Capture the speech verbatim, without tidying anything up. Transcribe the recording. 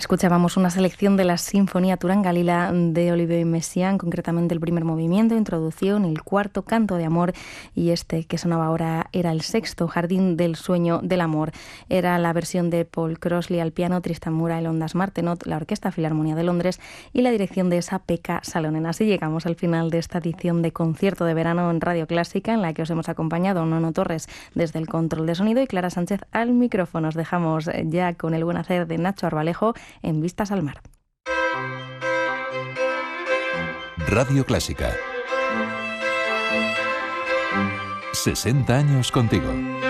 Escuchábamos una selección de la Sinfonía Turangalila de Olivier Messiaen, concretamente el primer movimiento, introducción, el cuarto, Canto de Amor, y este que sonaba ahora era el sexto, Jardín del Sueño del Amor. Era la versión de Paul Crossley al piano, Tristan Mura, el Ondas Martenot, la Orquesta Filarmonía de Londres y la dirección de esa Pekka Salonen. Así llegamos al final de esta edición de Concierto de Verano en Radio Clásica, en la que os hemos acompañado Nono Torres desde el control de sonido y Clara Sánchez al micrófono. Os dejamos ya con el buen hacer de Nacho Arbalejo en Vistas al Mar. Radio Clásica. sesenta años contigo.